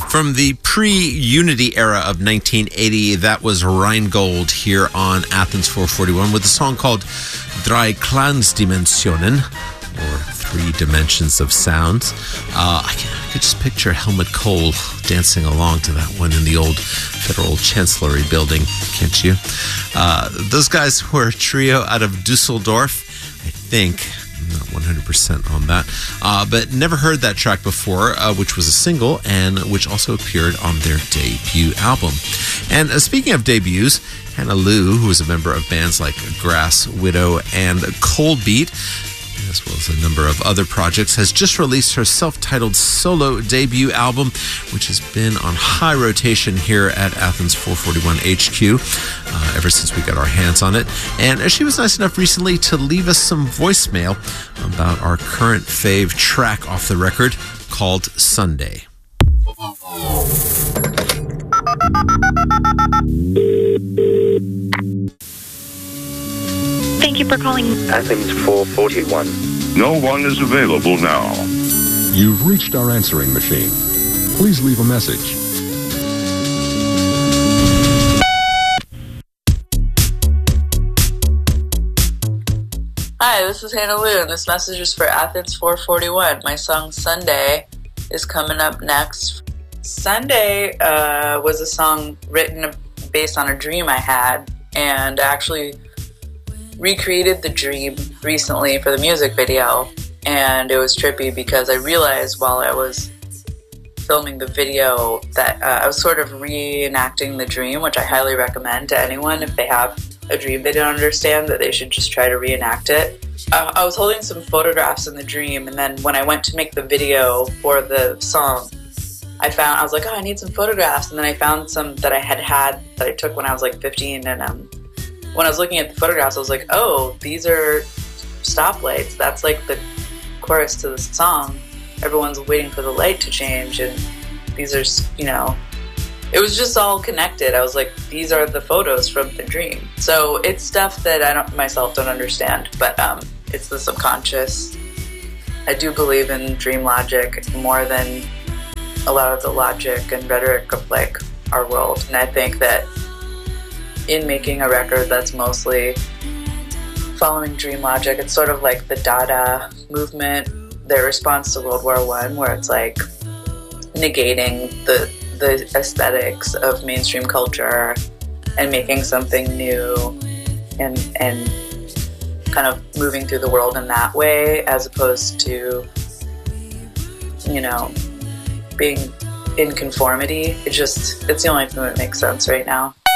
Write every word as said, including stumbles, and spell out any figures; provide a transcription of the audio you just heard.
From the pre-Unity era of nineteen eighty, that was Rheingold here on Athens four forty-one with a song called Drei Clansdimensionen, or Three Dimensions of Sound. Uh, I, can, I could just picture Helmut Kohl dancing along to that one in the old Federal Chancellery building, can't you? Uh, those guys were a trio out of Dusseldorf, I think. I'm not one hundred percent on that, uh, but never heard that track before, uh, which was a single and which also appeared on their debut album. And uh, speaking of debuts, Hannah Liu, who is a member of bands like Grass, Widow, and Cold Beat, as well as a number of other projects, has just released her self-titled solo debut album, which has been on high rotation here at Athens four forty-one H Q uh, ever since we got our hands on it. And she was nice enough recently to leave us some voicemail about our current fave track off the record called Sunday. Thank you for calling Athens four forty-one. No one is available now. You've reached our answering machine. Please leave a message. Hi, this is Hannah Liu, and this message is for Athens four forty-one. My song Sunday is coming up next. Sunday uh, was a song written based on a dream I had, and actually recreated the dream recently for the music video, and it was trippy because I realized while I was filming the video that uh, I was sort of reenacting the dream, which I highly recommend to anyone if they have a dream they don't understand, that they should just try to reenact it. Uh, I was holding some photographs in the dream, and then when I went to make the video for the song, I found, I was like, oh, I need some photographs, and then I found some that I had had that I took when I was like fifteen, and um, when I was looking at the photographs, I was like, oh, these are stoplights. That's like the chorus to the song. Everyone's waiting for the light to change, and these are, you know, it was just all connected. I was like, these are the photos from the dream. So it's stuff that I don't myself don't understand, but um, it's the subconscious. I do believe in dream logic more than a lot of the logic and rhetoric of like our world, and I think that in making a record that's mostly following dream logic, it's sort of like the Dada movement, their response to World War One, where it's like negating the the aesthetics of mainstream culture and making something new, and and kind of moving through the world in that way, as opposed to, you know, being in conformity. It just, it's the only thing that makes sense right now.